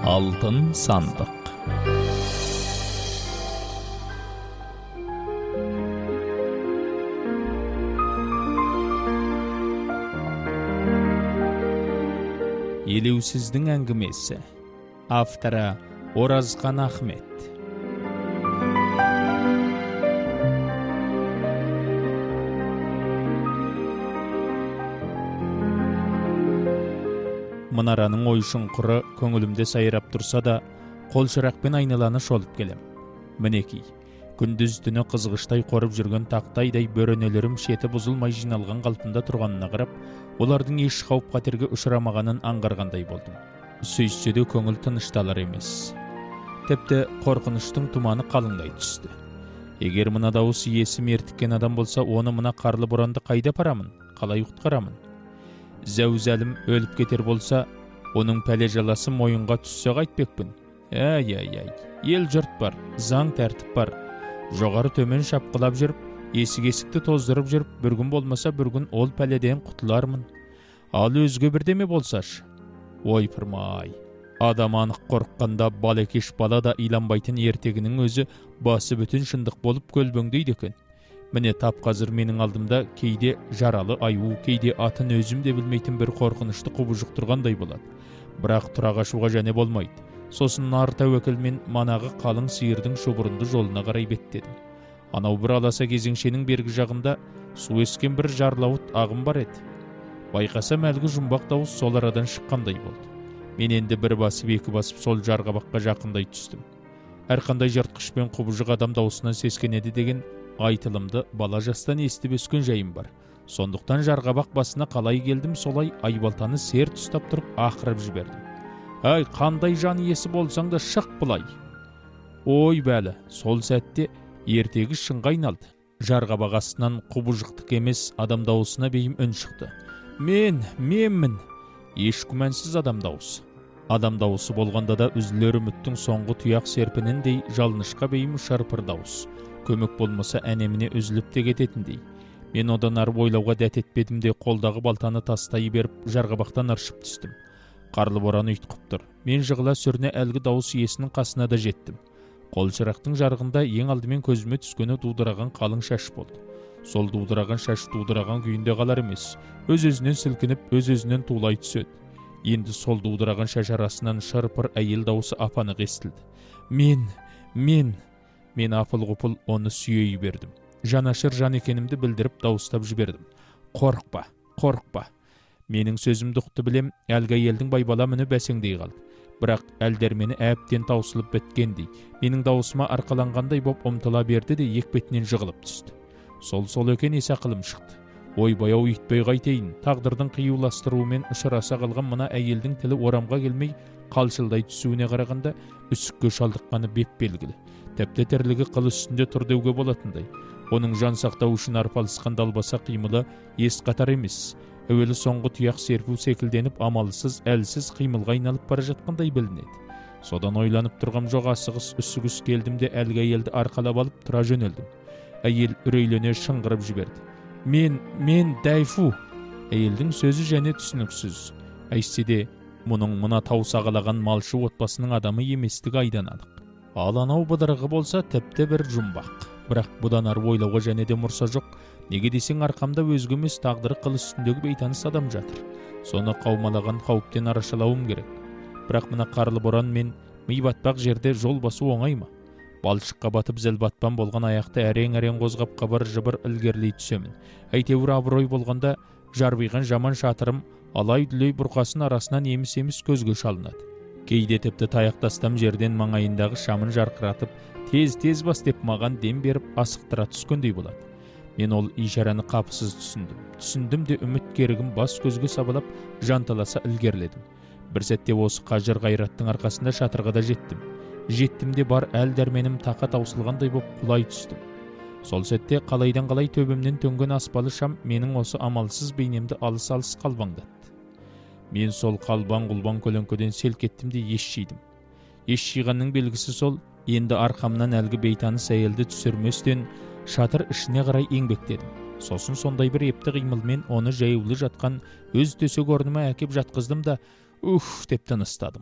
Алтын сандық. Елеусіздің әңгімесі. Авторы Оразқан Ахмет. Мұнараның ойшыңқыры көңілімде сайрап тұрса да, қол шырақпен айналаны шолып келем. Мінекей, күндіз түні қызғыштай қорып жүрген тақтайдай бөренелерім шеті бұзылмай жиналған қалпында тұрғанына қарап, олардың еш қауіп қатерге ұшырамағанын аңғарғандай болдым. Сөйтсе де көңіл тынышталар емес. Тіпті қорқыныштың тұманы қалыңдай түсті. Егер мына дауыс иесі мертіккен адам болса, оны мына қарлы боранды қайда апарамын, қалай құтқарамын? Зәузәлім өліп кетер болса, оның пәле жаласы мойынға түссе қайтпекпін. Ел жұрт бар, заң тәртіп бар. Жоғары төмен шапқылап жүріп, есік-есікті тоздырып жүріп, бір күн болмаса бір күн ол пәледен құтылармын. Ал өзге бірдеме болсашы. Ойпырмай, адам анық қорыққанда балекеш бала да иланбайтын ертегінің өзі басы бүтін шындық болып көлбеңдейді екен. Міне тап қазір менің алдымда кейде жаралы аю, кейде атын өзім де білмейтін бір қорқынышты құбыжық тұрғандай болады. Бірақ тұра қашуға және болмайды. Сосын нар тәуекелмен манағы қалың сиырдың шұбырынды жолына қарай беттедім. Анау бір аласа кезеңшенің бергі жағында су ескен бір жарлауыт ағым бар еді. Байқасам әлгі жұмбақ дауыс сол арадан шыққандай болды. Мен енді бір басып екі басып сол жарғабаққа жақындай түстім. Әрқандай жыртқыш пен құбыжық адам даусынан сескенеді деген айтылымды бала жастан естіп өскен жайым бар. Сондықтан жарғабақ басына қалай келдім, солай айбалтаны серт ұстап тұрып ақырып жібердім. Ай, қандай жан иесі болсаң да шық бұлай. Ой бәлі, сол сәтте ертегі шынға айналды. Жарғабақ астынан құбыжықтық емес адам дауысына бейім үн шықты. Менмін. Еш күмәнсіз адам дауысы. Адам дауысы болғанда да үзілер үміттің соңғы тұяқ серпініндей жалынышқа бейім шарпыр дауыс. Көмек болмаса әнеміне үзіліп те кететіндей. Мен одан ары ойлауға дәт етпедім де қолдағы балтаны тастай беріп жарғабақтан ыршып түстім. Қарлы боран ұйтқып тұр. Мен жығыла сүріне әлгі дауыс иесінің қасына да жеттім. Қол шырақтың жарығында ең алдымен көзіме түскені дудыраған қалың шаш болды. Сол дудыраған шаш дудыраған күйінде қалар емес. Өз-өзінен сілкініп, өз-өзінен тулай түседі. Енді сол дудыраған шаш арасынан шырпыр әйел дауысы апанық естілді. Мен апыл-ғұпыл оны сүйей бердім. Жанашыр жан екенімді білдіріп дауыстап жібердім. Қорықпа. Менің сөзімді ұқты білем, әлгі әйелдің байбала міні бәсеңдей қалды. Бірақ әлдермені әбден таусылып біткендей, менің дауысыма арқаланғандай боп ұмтыла берді де екпетінен жығылып түсті. Сол екен есі ақылым шықты. Ойбай-ау итпей қайтейін, тағдырдың қиюластыруымен ұшыраса қалған мына әйелдің тілі орамға келмей қалшылдай түсуіне қарағанда үсікке шалдыққаны беп белгілі. Тіпті тірлігі қыл үстінде тұр деуге болатындай. Оның жан сақтау үшін арпалысқан далбаса қимылы ес қатар емес. Әуелі соңғы тұяқ серпу секілденіп амалсыз, әлсіз қимылға айналып бара жатқандай білінеді. Содан ойланып тұрғам жоқ, асығыс үсігіс келдім де әлгі әйелді арқалап алып тұра жөнелдім. Әйел үрейлене шыңғырып жіберді. Мен дәйфу. Әйелдің сөзі және түсініксіз. Әйтсе де мұның мына тау сағалаған малшы отбасының адамы еместігі айдан анық. Ал анау быдырығы болса тіпті бір жұмбақ. Бірақ бұдан ары ойлауға және де мұрса жоқ. Неге десең арқамда өзге емес тағдыры қыл үстіндегі бейтаныс адам жатыр. Соны қаумалаған қауіптен арашалауым керек. Бірақ мына қарлы боран мен ми батпақ жерде жол басу оңай ма? Балшыққа батып зіл батпан болған аяқты әрең-әрең қозғап қабыр-жыбыр ілгерлей түсемін. Әйтеуір абырой болғанда жарбиған жаман шатырым алай-дүлей бұрқасын арасынан еміс-еміс көзге шалынады. Кейде тіпті таяқтастам жерден маңайындағы шамын жарқыратып, тез бас деп маған дем беріп асықтыра түскендей болады. Мен ол ишараны қапысыз түсіндім де үміт керігім бас көзге сабалап жанталаса ілгерледім. Бір сәтте осы қажыр ғайраттың арқасында шатырға да жеттім де бар әл дәрменім тақа таусылғандай боп құлай түстім. Сол сәтте қалайдан қалай төбемнен төнген аспалы шам менің осы амалсыз бейнемді алыс-алыс қалбаңдатты. Мен сол қалбаң-құлбаң көлеңкеден селк еттім де ес жидым. Ес жиғанның белгісі сол, енді арқамнан әлгі бейтаныс әйелді түсірместен шатыр ішіне қарай еңбектедім. Сосын сондай бір епті қимылмен оны жаюлы жатқан өз төсек орныма әкеп жатқыздым да деп тыныстадым.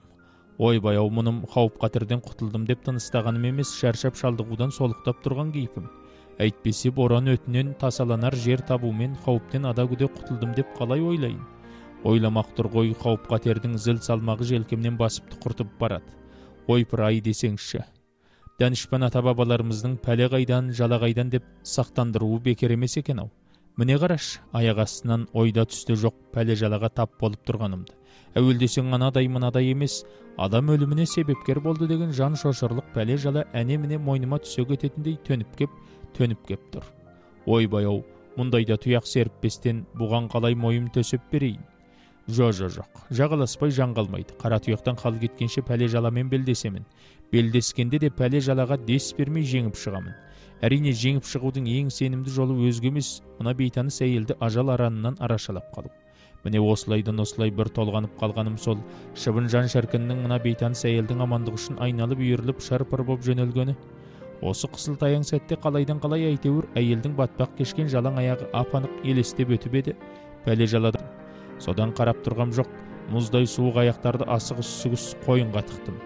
Ойбай ау, мұным қауіп қатерден құтылдым деп тыныстағаным емес, шаршап шалдығудан солықтап тұрған кейпім. Әйтпесе боран өтінен тасаланар жер табумен қауіптен ада күде құтылдым деп қалай ойлайын. Ойламақ тұр ғой, қауіп қатердің зіл салмағы желкемнен басып тұқыртып барады. Ойпыр-ай десеңші. Данышпан ата-бабаларымыздың пәле қайдан, жала қайдан деп сақтандыруы бекер емес екен ау. Міне қараш, аяқ астынан ойда түсті жоқ пәле жалаға тап болып тұрғанымды. Әуел десең анадай мынадай емес, адам өліміне себепкер болды деген жан шошырлық пәле жала әне-міне мойныма түсе кететіндей төніп кеп тұр. Ойбай ау, мұндайда тұяқ серіппестен бұған қалай мойым төсеп берейін? Жоқ, жағаласпай жан қалмайды. Қара тұяқтан қал кеткенше пәле жаламен белдесемін. Белдескенде де пәле жалаға дес бермей жеңіп шығамын. Әрине жеңіп шығудың ең сенімді жолы өзге емес, мына бейтаныс әйелді ажал аранынан арашалап қалу. Міне осылайдан осылай бір толғанып қалғаным сол, шыбын жан шәркіннің мына бейтаныс әйелдің амандығы үшін айналып үйіріліп шарпыр боп жөнелгені. Осы қысылтаяң сәтте қалайдан қалай әйтеуір әйелдің батпақ кешкен жалаң аяғы ап-анық елестеп өтіп еді, пәле жалады. Содан қарап тұрғам жоқ, мұздай суық аяқтарды асығыс-сүгіс қойынға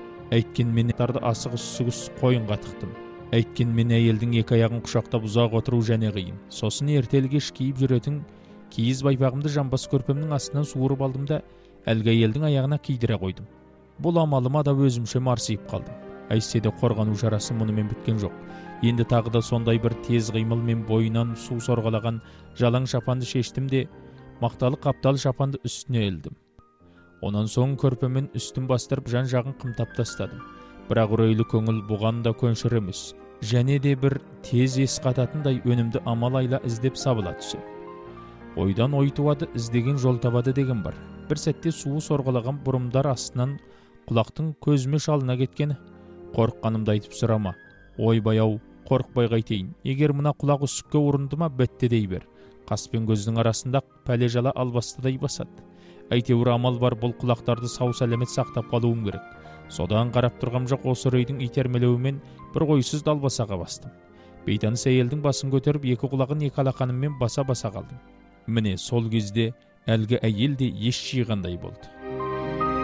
тықтым. Әйткенмен әйелдің екі аяғын құшақтап ұзақ отыру және қиын. Сосын ертелгеш киіп жүретін киіз байпағымды жамбас көрпемнің астынан суырып алдым да әлгі әйелдің аяғына кидіре қойдым. Бұл амалыма да өзімше марсиып қалдым. Әйтсе де қорғану шарасы мұнымен біткен жоқ. Енді тағы да сондай бір тез қимылмен бойынан су сорғалаған жалаң шапанды шештім де мақталы қаптал шапанды үстіне ілдім. Онан соң көрпемен үстін бастырып жан жағын қымтап тастадым. Бірақ үрейлі көңіл бұған да көншір емес. Және де бір тез ес қататындай өнімді амал айла іздеп сабыла түсем. Ойдан ой туады, іздеген жол табады деген бар. Бір сәтте суы сорғалаған бұрымдар астынан құлақтың көзіме шалына кеткені. Қорыққанымды айтып сұрама. Ойбай ау, қорықпай қайтейін. Егер мына құлақ үсікке ұрынды ма, бітті дей бер. Қас пен көздің арасында пәле жала албастыдай басады. Әйтеуір амал бар, бұл құлақтарды сау сәлемет сақтап қалуым керек. Содан қарап тұрғам жоқ, осы үрейдің итермелеуімен бір қойсыз далбасаға бастым. Бейтаныс әйелдің басын көтеріп, екі құлағын екі алақаныммен баса қалдым. Міне сол кезде әлгі әйел де ес жиғандай болды.